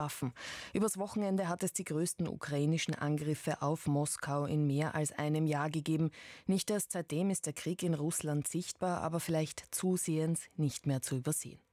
Waffen. Übers Wochenende hat es die größten ukrainischen Angriffe auf Moskau in mehr als einem Jahr gegeben. Nicht erst seitdem ist der Krieg in Russland sichtbar, aber vielleicht zusehends nicht mehr zu übersehen.